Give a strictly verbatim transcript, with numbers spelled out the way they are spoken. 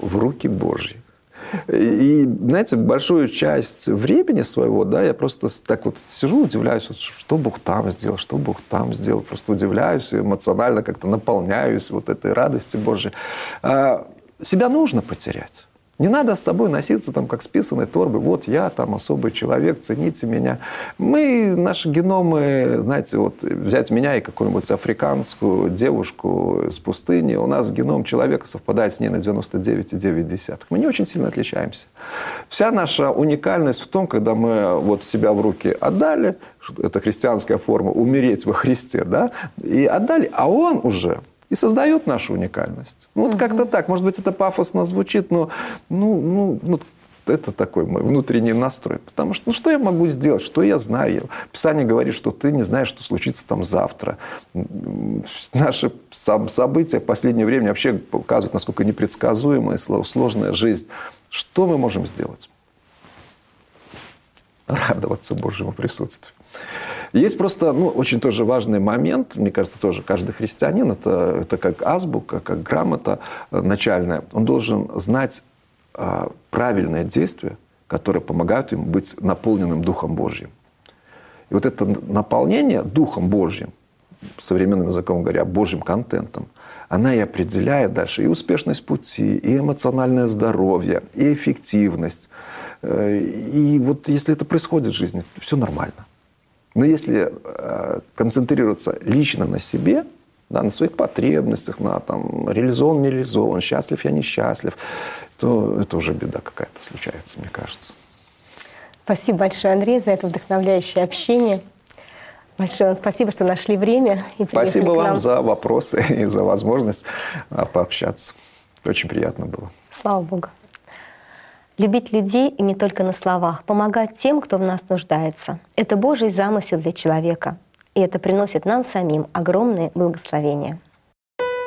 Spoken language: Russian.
в руки Божьи. И, знаете, большую часть времени своего, да, я просто так вот сижу, удивляюсь, вот, что Бог там сделал, что Бог там сделал. Просто удивляюсь, эмоционально как-то наполняюсь вот этой радости Божьей. А себя нужно потерять. Не надо с собой носиться там, как с писаной торбой. Вот я там особый человек, цените меня. Мы, наши геномы, знаете, вот взять меня и какую-нибудь африканскую девушку с пустыни, у нас геном человека совпадает с ней на девяносто девять целых девять десятых. Мы не очень сильно отличаемся. Вся наша уникальность в том, когда мы вот себя в руки отдали, это христианская форма, умереть во Христе, да, и отдали, а Он уже... и создает нашу уникальность. Ну, вот угу. как-то так. Может быть, это пафосно звучит, но ну, ну, ну, это такой мой внутренний настрой. Потому что, ну, что я могу сделать? Что я знаю? Писание говорит, что ты не знаешь, что случится там завтра. Наши события в последнее время вообще показывают, насколько непредсказуемая и сложная жизнь. Что мы можем сделать? Радоваться Божьему присутствию. Есть просто ну, очень тоже важный момент, мне кажется, тоже каждый христианин, это, это как азбука, как грамота начальная, он должен знать а, правильные действия, которые помогают ему быть наполненным Духом Божьим. И вот это наполнение Духом Божьим, современным языком говоря, Божьим контентом, она и определяет дальше и успешность пути, и эмоциональное здоровье, и эффективность. И вот если это происходит в жизни, все нормально. Но если э, концентрироваться лично на себе, да, на своих потребностях, на там, реализован, не реализован, счастлив я, несчастлив, то это уже беда какая-то случается, мне кажется. Спасибо большое, Андрей, за это вдохновляющее общение. Большое вам спасибо, что нашли время и приехали Спасибо к нам. вам за вопросы и за возможность пообщаться. Очень приятно было. Слава Богу. Любить людей и не только на словах, помогать тем, кто в нас нуждается. Это Божий замысел для человека. И это приносит нам самим огромные благословения.